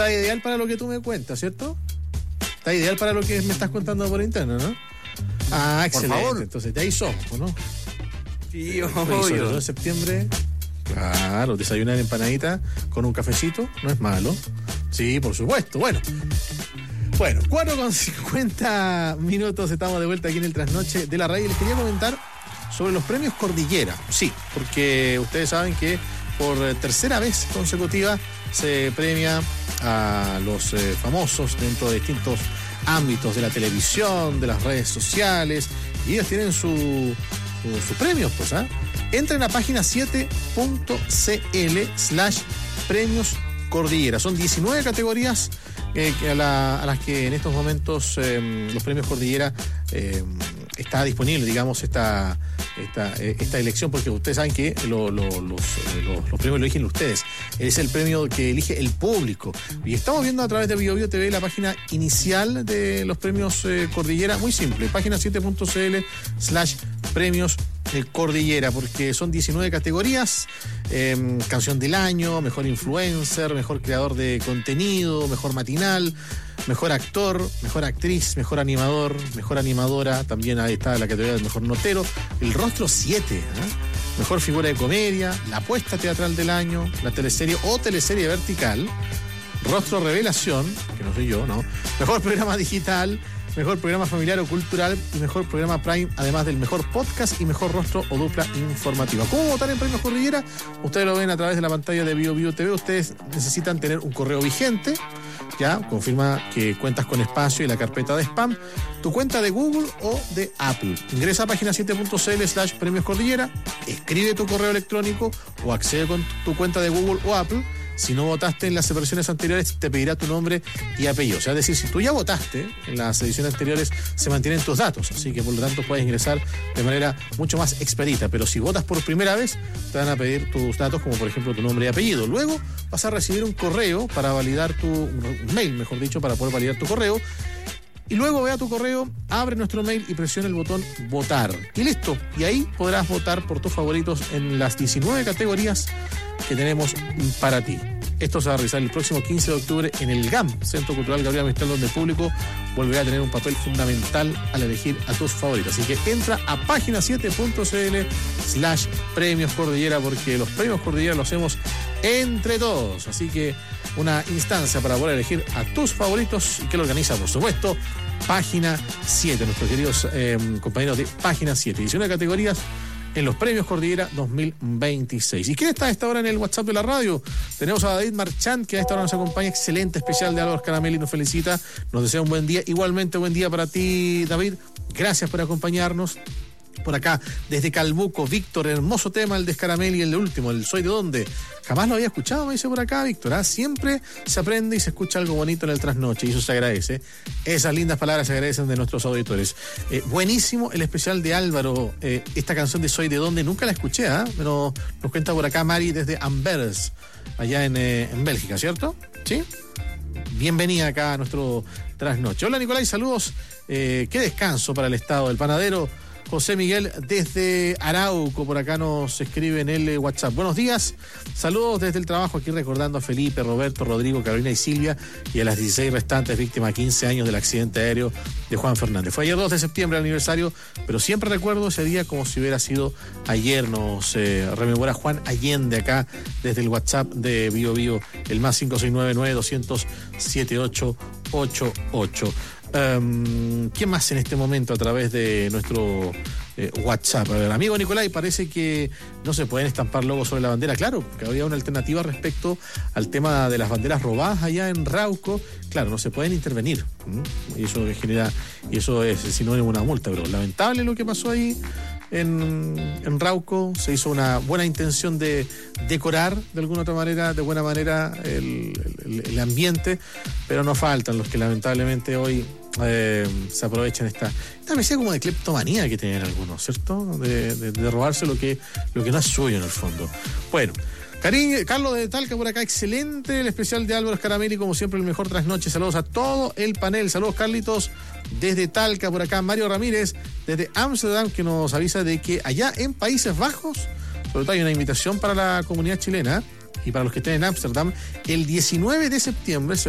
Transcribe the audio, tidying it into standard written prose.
está ideal para lo que tú me cuentas, ¿cierto? Está ideal para lo que me estás contando por interno, ¿no? Ah, excelente. Por favor. Entonces, de ahí somos, ¿no? Sí, sobre todo en septiembre. Claro, desayunar empanadita con un cafecito no es malo. Sí, por supuesto. Bueno, 4:50, estamos de vuelta aquí en el Trasnoche de la Radio. Les quería comentar sobre los premios Cordillera. Sí, porque ustedes saben que por tercera vez consecutiva se premia a los famosos dentro de distintos ámbitos de la televisión, de las redes sociales, y ellos tienen sus premios, pues, ¿ah? Entren a página 7.cl/premios Cordillera. Son 19 categorías a las que en estos momentos los premios Cordillera está disponible, digamos, esta elección, porque ustedes saben que los premios lo eligen ustedes. Es el premio que elige el público. Y estamos viendo a través de BioBio TV la página inicial de los premios Cordillera. Muy simple, página 7.cl/premios Cordillera, porque son 19 categorías: canción del año, mejor influencer, mejor creador de contenido, mejor matinal, mejor actor, mejor actriz, mejor animador, mejor animadora. También ahí está la categoría del mejor notero, el rostro 7, mejor figura de comedia, la apuesta teatral del año, la teleserie o teleserie vertical, rostro revelación, que no soy yo, ¿no? Mejor programa digital, mejor programa familiar o cultural y mejor programa Prime, además del mejor podcast y mejor rostro o dupla informativa. ¿Cómo votar en Premios Cordillera? Ustedes lo ven a través de la pantalla de BioBio TV. Ustedes necesitan tener un correo vigente, ya, confirma que cuentas con espacio y la carpeta de spam, tu cuenta de Google o de Apple. Ingresa a página 7.cl/premios Cordillera, escribe tu correo electrónico o accede con tu cuenta de Google o Apple. Si no votaste en las versiones anteriores, te pedirá tu nombre y apellido. O sea, es decir, si tú ya votaste en las ediciones anteriores, se mantienen tus datos. Así que, por lo tanto, puedes ingresar de manera mucho más expedita. Pero si votas por primera vez, te van a pedir tus datos, como por ejemplo tu nombre y apellido. Luego vas a recibir un correo para validar un mail, mejor dicho, para poder validar tu correo. Y luego ve a tu correo, abre nuestro mail y presiona el botón votar. Y listo. Y ahí podrás votar por tus favoritos en las 19 categorías que tenemos para ti. Esto se va a realizar el próximo 15 de octubre en el GAM, Centro Cultural Gabriela Mistral, donde el público volverá a tener un papel fundamental al elegir a tus favoritos. Así que entra a página 7.cl/premios Cordillera, porque los premios Cordillera los hacemos entre todos. Así que una instancia para poder elegir a tus favoritos, que lo organiza, por supuesto, página 7, nuestros queridos compañeros de página 7. 19 categorías en los premios Cordillera 2026. ¿Y quién está a esta hora en el WhatsApp de la radio? Tenemos a David Marchand, que a esta hora nos acompaña. Excelente especial de Álvaro Caramelli, nos felicita, nos desea un buen día. Igualmente buen día para ti, David. Gracias por acompañarnos. Por acá, desde Calbuco, Víctor, hermoso tema el de Scaramelli, el último, el Soy de Dónde. Jamás lo había escuchado, me dice por acá, Víctor. Siempre se aprende y se escucha algo bonito en el trasnoche, y eso se agradece. Esas lindas palabras se agradecen de nuestros auditores. Buenísimo el especial de Álvaro, esta canción de Soy de Dónde, nunca la escuché, pero nos cuenta por acá Mari desde Anvers, allá en Bélgica, ¿cierto? ¿Sí? Bienvenida acá a nuestro trasnoche. Hola, Nicolás, saludos. Qué descanso para el estado del panadero José Miguel desde Arauco, por acá nos escribe en el WhatsApp. Buenos días, saludos desde el trabajo, aquí recordando a Felipe, Roberto, Rodrigo, Carolina y Silvia, y a las 16 restantes víctimas, 15 años del accidente aéreo de Juan Fernández. Fue ayer 2 de septiembre el aniversario, pero siempre recuerdo ese día como si hubiera sido ayer. Nos rememora Juan Allende acá desde el WhatsApp de BioBio, el más 5699-200-7888. ¿Quién más en este momento a través de nuestro WhatsApp? A ver, amigo Nicolás, parece que no se pueden estampar logos sobre la bandera. Claro, que había una alternativa respecto al tema de las banderas robadas allá en Rauco. Claro, no se pueden intervenir. Y eso genera, y eso es sinónimo de una multa, pero lamentable lo que pasó ahí en Rauco. Se hizo una buena intención de decorar de alguna otra manera, de buena manera el ambiente, pero no faltan los que lamentablemente hoy se aprovechan esta especie como de cleptomanía que tienen algunos, ¿cierto? De robarse lo que no es suyo en el fondo. Bueno, Carlos de Talca por acá, excelente el especial de Álvaro Caramelli, como siempre el mejor trasnoche. Saludos a todo el panel. Saludos, Carlitos, desde Talca. Por acá Mario Ramírez desde Ámsterdam, que nos avisa de que allá en Países Bajos, sobre todo hay una invitación para la comunidad chilena y para los que estén en Ámsterdam, el 19 de septiembre se